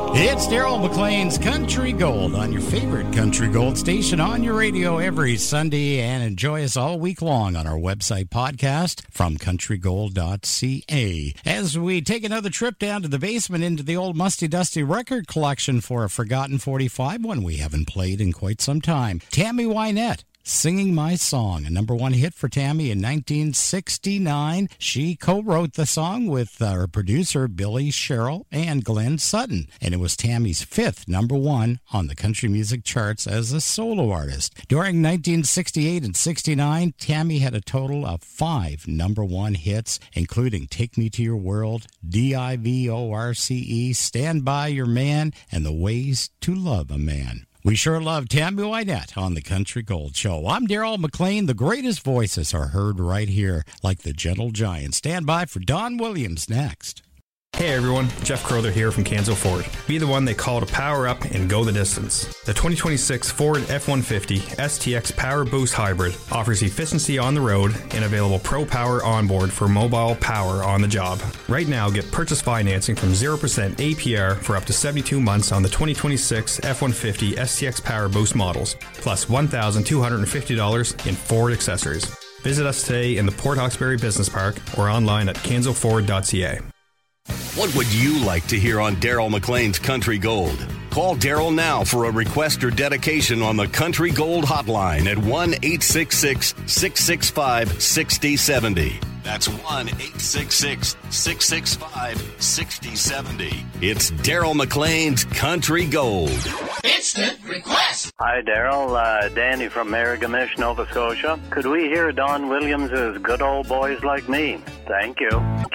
It's Daryl McLean's Country Gold on your favorite Country Gold station on your radio every Sunday, and enjoy us all week long on our website podcast from countrygold.ca. As we take another trip down to the basement into the old musty dusty record collection for a forgotten 45, one we haven't played in quite some time. Tammy Wynette, Singing My Song, a number one hit for Tammy in 1969. She co-wrote the song with her producer Billy Sherrill and Glenn Sutton, and it was Tammy's fifth number one on the country music charts as a solo artist. During 1968 and 69, Tammy had a total of 5 number one hits, including Take Me to Your World, DIVORCE, Stand By Your Man, and The Ways to Love a Man. We sure love Tammy Wynette on the Country Gold Show. I'm Daryl McLean. The greatest voices are heard right here, like the Gentle Giant. Stand by for Don Williams next. Hey everyone, Jeff Crowther here from Kanzo Ford. Be the one they call to power up and go the distance. The 2026 Ford F-150 STX Power Boost Hybrid offers efficiency on the road and available Pro Power onboard for mobile power on the job. Right now, get purchase financing from 0% APR for up to 72 months on the 2026 F-150 STX Power Boost models, plus $1,250 in Ford accessories. Visit us today in the Port Hawkesbury Business Park or online at kanzoford.ca. What would you like to hear on Daryl McLean's Country Gold? Call Daryl now for a request or dedication on the Country Gold hotline at 1-866-665-6070. That's 1-866-665-6070. It's Daryl McLean's Country Gold. Instant request. Hi, Daryl. Danny from Miragamish, Nova Scotia. Could we hear Don Williams' Good Old Boys Like Me? Thank you.